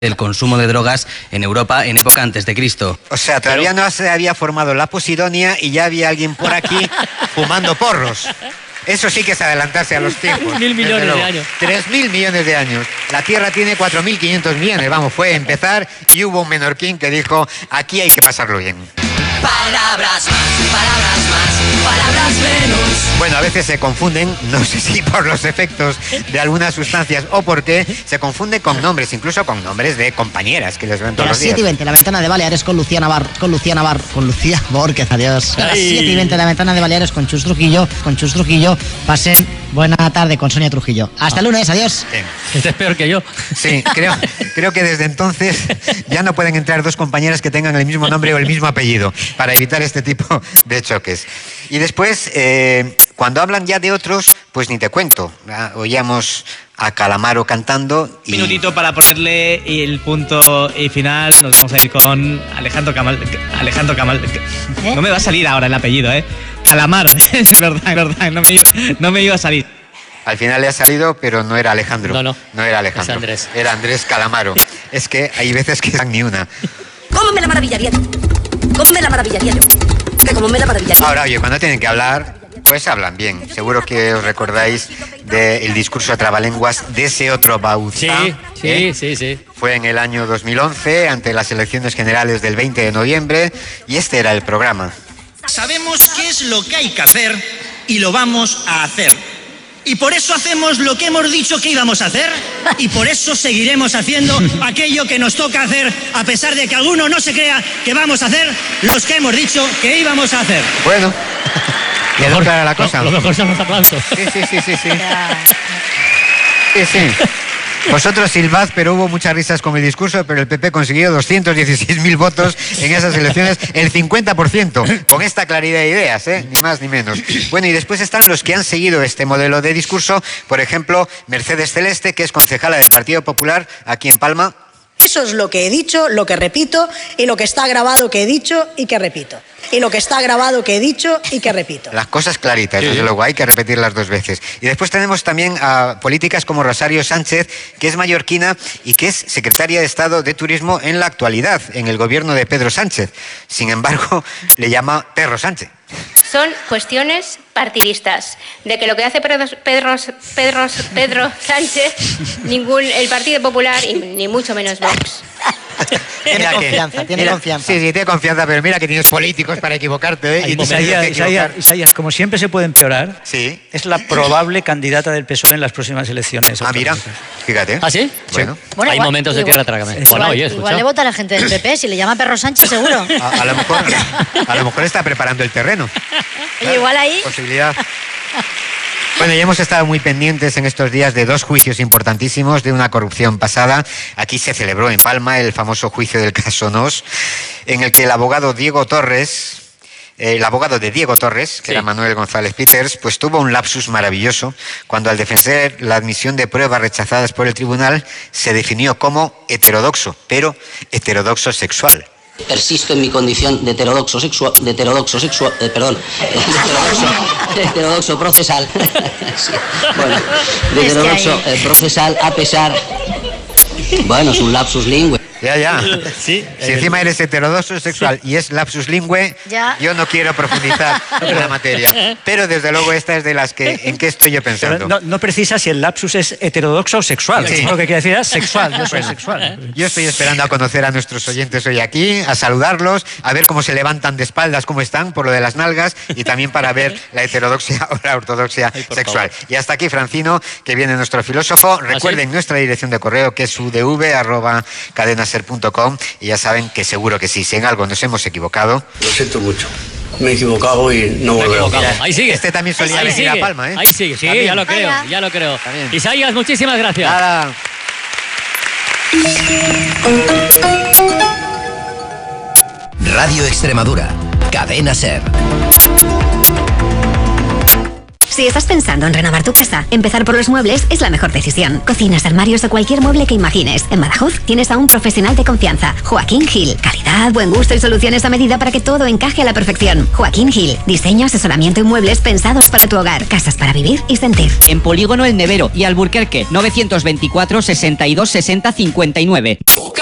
el consumo de drogas en Europa en época antes de Cristo. O sea, todavía no se había formado la Posidonia y ya había alguien por aquí fumando porros. Eso sí que es adelantarse a los tiempos. 3.000 millones de años. 3.000 millones de años. La Tierra tiene 4.500 millones. Vamos, fue empezar y hubo un menorquín que dijo, aquí hay que pasarlo bien. Palabras más, palabras menos. Bueno, a veces se confunden, no sé si por los efectos de algunas sustancias o porque se confunde con nombres, incluso con nombres de compañeras que les ven todos los días. A las 7:20, la ventana de Baleares con Lucía Borges, adiós. A las 7:20, la ventana de Baleares con Chus Trujillo. Pasen buena tarde con Sonia Trujillo. Hasta el lunes, adiós. Este es peor que yo. Sí, creo que desde entonces ya no pueden entrar dos compañeras que tengan el mismo nombre o el mismo apellido, para evitar este tipo de choques. Y después, cuando hablan ya de otros, pues ni te cuento. Oíamos a Calamaro cantando. Un minutito para ponerle el punto y final. Nos vamos a ir con Alejandro Camal. No me va a salir ahora el apellido, Calamaro, es verdad, no me iba a salir. Al final le ha salido, pero no era Alejandro. No era Alejandro. Es Andrés. Era Andrés Calamaro. Es que hay veces que dan ni una. ¿Cómo me la maravillaría yo? Que como me la maravillaría. Ahora, oye, cuando tienen que hablar, pues hablan bien. Seguro que os recordáis del discurso a trabalenguas de ese otro Bauzá. Sí. Fue en el año 2011, ante las elecciones generales del 20 de noviembre, y este era el programa. Sabemos qué es lo que hay que hacer y lo vamos a hacer. Y por eso hacemos lo que hemos dicho que íbamos a hacer y por eso seguiremos haciendo aquello que nos toca hacer, a pesar de que alguno no se crea que vamos a hacer los que hemos dicho que íbamos a hacer. Bueno, quedó clara la cosa. Lo mejor son los aplausos. Sí. Vosotros silbad, pero hubo muchas risas con el discurso, pero el PP consiguió 216.000 votos en esas elecciones, el 50%, con esta claridad de ideas, ni más ni menos. Bueno, y después están los que han seguido este modelo de discurso, por ejemplo, Mercedes Celeste, que es concejala del Partido Popular aquí en Palma. Eso es lo que he dicho, lo que repito, y lo que está grabado que he dicho y que repito. Y lo que está grabado que he dicho y que repito. Las cosas claritas, desde luego, hay que repetirlas dos veces. Y después tenemos también a políticas como Rosario Sánchez, que es mallorquina y que es secretaria de Estado de Turismo en la actualidad, en el gobierno de Pedro Sánchez. Sin embargo, le llama Perro Sánchez. Son cuestiones partidistas, de que lo que hace Pedro Sánchez, el Partido Popular y ni mucho menos Vox. Tiene confianza. Sí, tiene confianza, pero mira que tienes políticos para equivocarte. Isaías, como siempre se puede empeorar, sí. Es la probable candidata del PSOE en las próximas elecciones. Mira, fíjate. ¿Ah, sí? Bueno. Hay momentos de tierra trágame. Igual le vota a la gente del PP, si le llama Perro Sánchez, seguro. A lo mejor está preparando el terreno. Claro, igual ahí. Posibilidad. Bueno, ya hemos estado muy pendientes en estos días de dos juicios importantísimos de una corrupción pasada. Aquí se celebró en Palma el famoso juicio del caso Nos, en el que el abogado de Diego Torres, que era Manuel González Peters, pues tuvo un lapsus maravilloso cuando al defender la admisión de pruebas rechazadas por el tribunal se definió como heterodoxo, pero heterodoxo sexual. Persisto en mi condición de heterodoxo procesal. Sí. Bueno, de heterodoxo procesal a pesar. Bueno, es un lapsus lingüe. Ya. Sí, si encima eres heterodoxo sexual y es lapsus lingüe, yo no quiero profundizar en la materia. Pero desde luego esta es de las que, ¿en qué estoy yo pensando? Pero no precisa si el lapsus es heterodoxo o sexual. Sí. Lo que quiere decir es sexual, yo soy sexual. Yo estoy esperando a conocer a nuestros oyentes hoy aquí, a saludarlos, a ver cómo se levantan de espaldas, cómo están, por lo de las nalgas, y también para ver la heterodoxia o la ortodoxia sexual. Y hasta aquí, Francino, que viene nuestro filósofo. Recuerden nuestra dirección de correo, que es udv@cadenaser.com, y ya saben que seguro que sí, si en algo nos hemos equivocado. Lo siento mucho. Me he equivocado y no volveré. Ahí sigue. Este también solía venir a Palma, Ahí sigue, sí, también. ya lo creo. También. Isaías, muchísimas gracias. Nada. Radio Extremadura, Cadena Ser. Si estás pensando en renovar tu casa, empezar por los muebles es la mejor decisión. Cocinas, armarios o cualquier mueble que imagines. En Badajoz tienes a un profesional de confianza, Joaquín Gil. Calidad, buen gusto y soluciones a medida para que todo encaje a la perfección. Joaquín Gil. Diseño, asesoramiento y muebles pensados para tu hogar. Casas para vivir y sentir. En Polígono El Nevero y Alburquerque, 924 62 60 59.